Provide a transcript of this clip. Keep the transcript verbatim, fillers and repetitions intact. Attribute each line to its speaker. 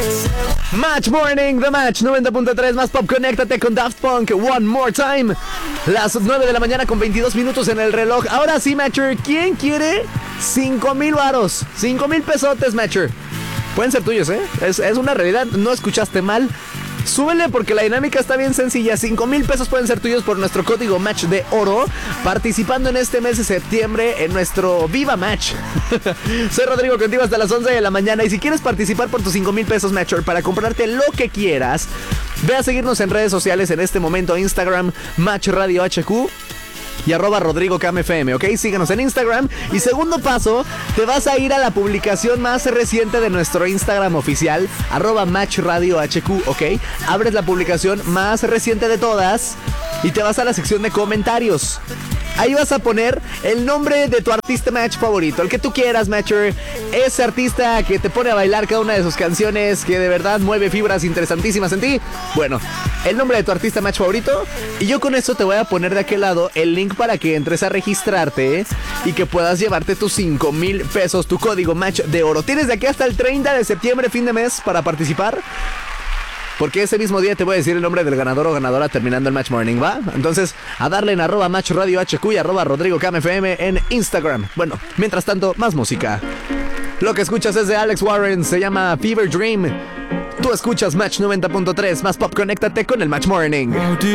Speaker 1: Match Morning, The Match noventa punto tres, más pop, conéctate con Daft Punk, One More Time. Las nueve de la mañana con veintidós minutos en el reloj. Ahora sí, Matcher, ¿quién quiere cinco mil varos? cinco mil pesotes, Matcher. Pueden ser tuyos, ¿eh? Es, es una realidad, no escuchaste mal. Súbele porque la dinámica está bien sencilla. cinco mil pesos pueden ser tuyos por nuestro código Match de oro, participando en este mes de septiembre en nuestro Viva Match. Soy Rodrigo, contigo hasta las once de la mañana. Y si quieres participar por tus cinco mil pesos, Matcher, para comprarte lo que quieras, ve a seguirnos en redes sociales en este momento: Instagram, Match Radio H Q y arroba Rodrigo Cam F M, ¿ok? Síganos en Instagram. Y segundo paso, te vas a ir a la publicación más reciente de nuestro Instagram oficial, arroba Match Radio H Q, ¿ok? Abres la publicación más reciente de todas y te vas a la sección de comentarios. Ahí vas a poner el nombre de tu artista Match favorito, el que tú quieras, Matcher. Ese artista que te pone a bailar cada una de sus canciones, que de verdad mueve fibras interesantísimas en ti. Bueno, el nombre de tu artista Match favorito. Y yo con eso te voy a poner de aquel lado el link para que entres a registrarte y que puedas llevarte tus cinco mil pesos, tu código Match de oro. Tienes de aquí hasta el treinta de septiembre, fin de mes, para participar. Porque ese mismo día te voy a decir el nombre del ganador o ganadora terminando el Match Morning, ¿va? Entonces, a darle en arroba Match Radio H Q y arroba Rodrigo Cam F M en Instagram. Bueno, mientras tanto, más música. Lo que escuchas es de Alex Warren, se llama Fever Dream. Tú escuchas Match noventa punto tres, más pop, conéctate con el Match Morning.